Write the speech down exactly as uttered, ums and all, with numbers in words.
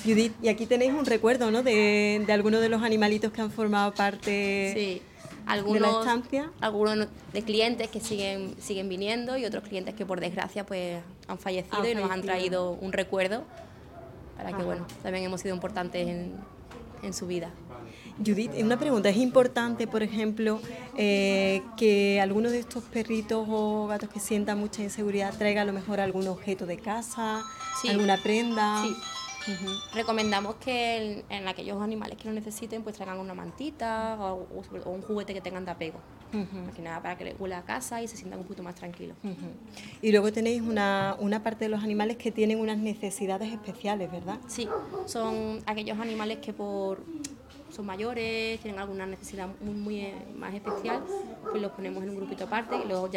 Judith, y aquí tenéis un recuerdo, ¿no?, de, de algunos de los animalitos que han formado parte Sí, de la algunos, estancia. algunos de clientes que siguen siguen viniendo y otros clientes que por desgracia pues han fallecido Han y nos han fallecido. traído un recuerdo para que Ajá. bueno, también hemos sido importantes en, en su vida. Judith, una pregunta, ¿es importante, por ejemplo, eh, que alguno de estos perritos o gatos que sientan mucha inseguridad traiga a lo mejor algún objeto de casa, Sí, alguna prenda? sí. Recomendamos que en, en aquellos animales que lo necesiten pues traigan una mantita o, o sobre- o un juguete que tengan de apego. Más que nada para que les huela a casa y se sientan un poquito más tranquilos. Y luego tenéis una, una parte de los animales que tienen unas necesidades especiales, ¿verdad? Sí, son aquellos animales que por son mayores, tienen alguna necesidad muy, muy eh, más especial, pues los ponemos en un grupito aparte y luego ya